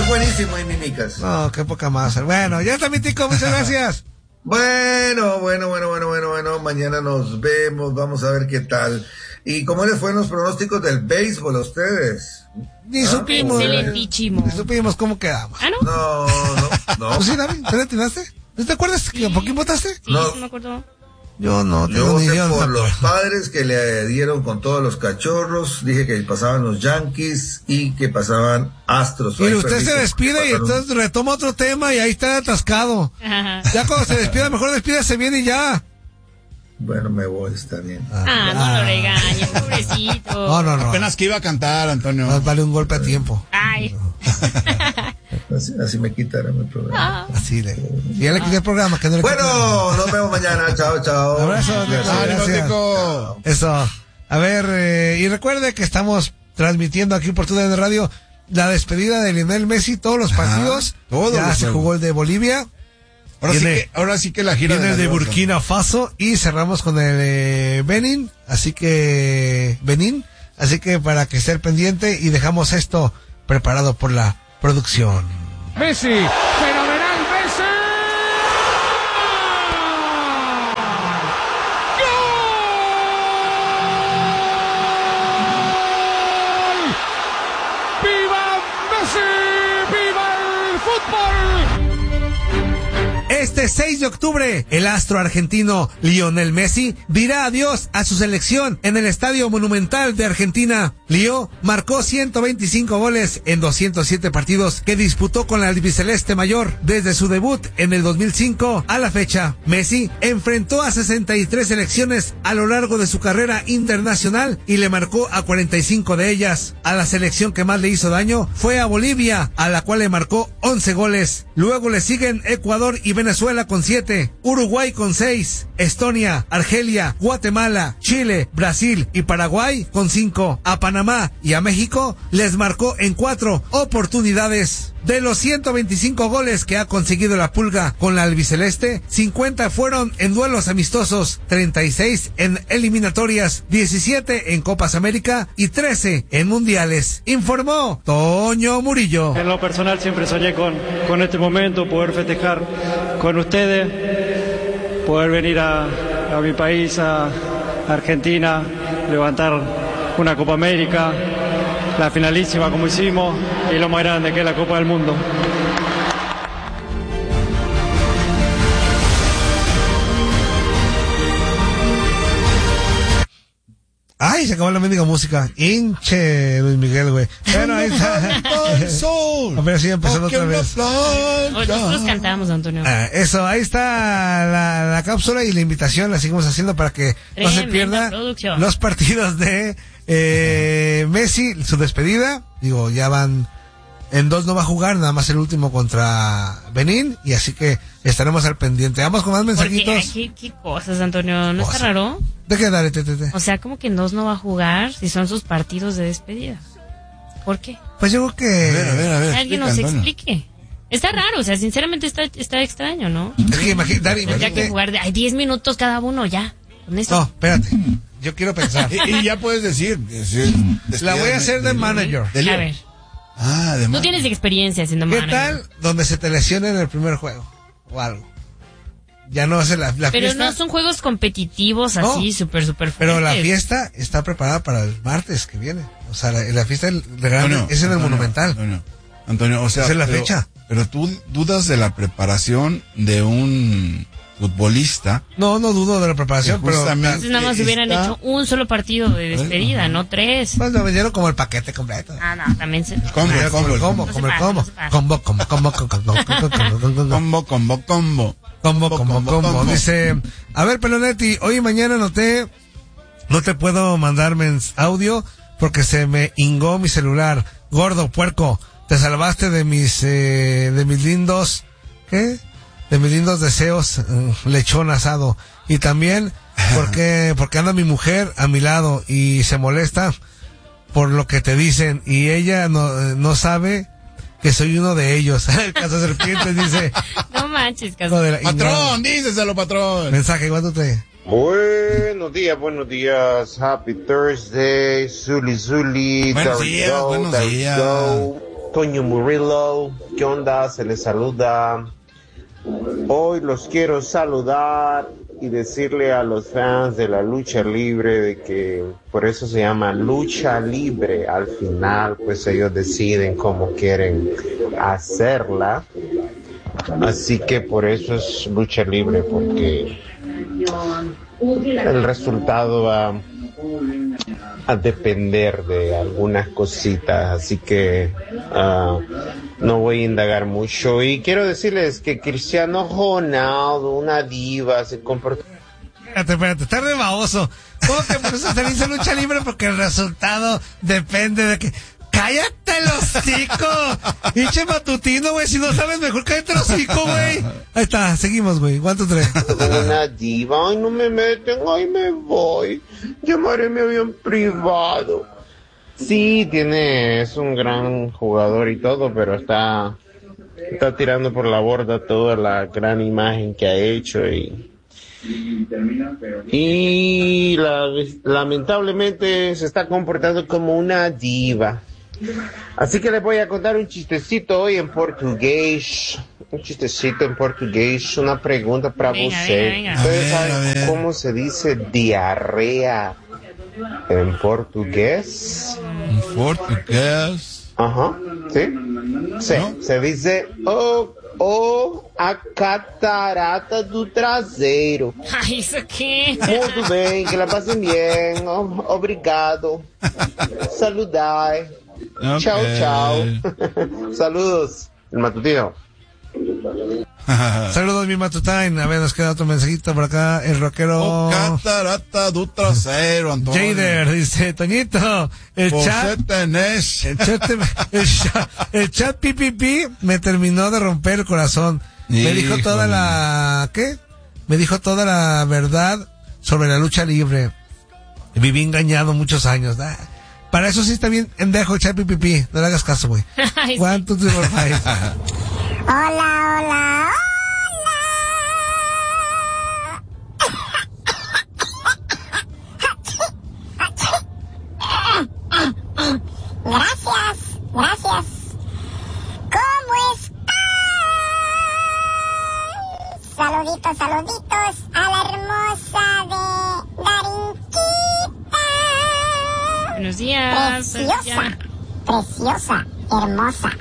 buenísimo en Mimicas. No, qué poca más. Bueno, ya está mi tico, muchas gracias. Bueno. Mañana nos vemos, vamos a ver qué tal. ¿Y cómo les fue en los pronósticos del béisbol a ustedes? Ni supimos. Excelentísimo. Ni supimos cómo quedamos. ¿Ah, no? No. Pues sí, David, ¿te atinaste? ¿No te acuerdas que por quién votaste? Sí, No. sí me acuerdo. Yo no, Yo voté por los Padres que le dieron con todos los cachorros. Dije que pasaban los Yankees y que pasaban Astros. Y usted se despide y entonces retoma otro tema y ahí está atascado. Ajá. Ya cuando se despida, mejor despídase bien y ya. Bueno, me voy, está bien. No lo regañes, pobrecito. No. Apenas que iba a cantar, Antonio. Más vale un golpe a tiempo. Ay. Así me quitarán el programa. Así le. Y ya le quité el programa. Que no le Bueno, nos vemos mañana. Chao. Abrazo, gracias. Eso. A ver, y recuerde que estamos transmitiendo aquí por TUDN Radio la despedida de Lionel Messi, todos los partidos. Ya se jugó el de Bolivia. Ahora sí que la gira viene de Burkina Faso y cerramos con el Benin. Así que para que esté al pendiente y dejamos esto preparado por la producción. Messi, fenomenal Messi. ¡Gol! ¡Viva Messi! ¡Viva el fútbol! Este 6 de octubre, el astro argentino Lionel Messi dirá adiós a su selección en el Estadio Monumental de Argentina. Leo marcó 125 goles en 207 partidos que disputó con la albiceleste mayor desde su debut en el 2005 a la fecha. Messi enfrentó a 63 selecciones a lo largo de su carrera internacional y le marcó a 45 de ellas. A la selección que más le hizo daño fue a Bolivia, a la cual le marcó 11 goles. Luego le siguen Ecuador y Venezuela con 7, Uruguay con 6, Estonia, Argelia, Guatemala, Chile, Brasil y Paraguay con 5. A Panamá y a México les marcó en 4 oportunidades. De los 125 goles que ha conseguido la Pulga con la albiceleste, 50 fueron en duelos amistosos, 36 en eliminatorias, 17 en Copas América y 13 en mundiales. Informó Toño Murillo. En lo personal siempre soñé con este momento, poder festejar con ustedes, poder venir a mi país, a Argentina, levantar una Copa América, la finalísima como hicimos y lo más grande que es la Copa del Mundo. Ay, se acabó la mendiga música. Hinche Luis Miguel, güey. Bueno, ahí está. A ver si empezando otra vez. Nosotros cantamos, Antonio. Eso, ahí está la cápsula y la invitación. La seguimos haciendo para que no se pierda los partidos de Messi, su despedida. Digo, ya van en 2, no va a jugar, nada más el último contra Benín, y así que estaremos al pendiente. Vamos con más mensajitos. ¿Qué cosas, Antonio? ¿No está raro? ¿De qué dale, O sea, como que en 2 no va a jugar si son sus partidos de despedida. ¿Por qué? Pues yo creo que... A ver. Alguien nos explique. Está raro, o sea, sinceramente está extraño, ¿no? Es que imagínate. Tendría que jugar 10 minutos cada uno ya. Con eso. No, espérate. Yo quiero pensar. y ya puedes decir la voy a hacer de manager. A ver. Tú tienes experiencia siendo manager. ¿Qué tal donde se te lesiona en el primer juego? O algo. Ya no hace la fiesta. Pero no son juegos competitivos así, súper fuertes. Pero la fiesta está preparada para el martes que viene. O sea, la fiesta es en el Monumental. Antonio, o sea... Esa es la fecha. Pero tú dudas de la preparación de un futbolista. No dudo de la preparación, pero... Entonces nada más hubieran hecho un solo partido de despedida, no 3. Pues lo vendieron como el paquete completo. No, también se... Combo. Dice, a ver, Pelonetti, hoy y mañana no te puedo mandar audio porque se me hingó mi celular. Gordo, puerco, te salvaste de mis lindos, ¿qué? De mis lindos deseos, lechón asado. Y también porque anda mi mujer a mi lado y se molesta por lo que te dicen y ella no sabe que soy uno de ellos. Caso Serpientes dice. No manches, Caso. Patrón, díceselo, patrón. Mensaje, ¿cuánto te? Buenos días. Happy Thursday. Zuli. Buenos días. Toño Murillo. ¿Qué onda? Se les saluda. Hoy los quiero saludar y decirle a los fans de la lucha libre de que por eso se llama lucha libre. Al final, pues ellos deciden cómo quieren hacerla. Así que por eso es lucha libre, porque el resultado va a depender de algunas cositas, así que no voy a indagar mucho. Y quiero decirles que Cristiano Ronaldo, una diva, se comportó... Espérate, está re baboso. ¿Cómo que por eso se dice lucha libre? Porque el resultado depende de que... ¡Cállate el hocico! Pinche matutino, güey. Si no sabes mejor, cállate el hocico, güey. Ahí está, seguimos, güey. 1, 2, 3. Una diva, ay, no me meten, ay, me voy. Llamaré mi avión privado. Sí, es un gran jugador y todo, pero está tirando por la borda toda la gran imagen que ha hecho y lamentablemente se está comportando como una diva. Así que les voy a contar un chistecito hoy en portugués. Un chistecito en portugués, una pregunta para usted. Venga. ¿Ustedes saben cómo se dice diarrea en portugués? En portugués. Ajá, ¿sí? Sí, ¿No? se dice a catarata do traseiro. Ay, ¿eso qué? Muito bem, que la pasen bien. Obrigado. Saludar. Ok. Chao, chao. Saludos. El matutino. Saludos, mi Matutine. A ver, nos queda otro mensajito por acá. El rockero Catarata do trasero, Antonio. Jader dice: Toñito, el chat PPP me terminó de romper el corazón. Me dijo toda la... ¿Qué? Me dijo toda la verdad sobre la lucha libre. Viví engañado muchos años. Para eso sí está bien endejo el chat PPP. No le hagas caso, güey. Ay, 1, 2, 3, 4, 5. Hola. Gracias. ¿Cómo estás? Saluditos a la hermosa de Darinquita. Buenos días. Preciosa, hermosa.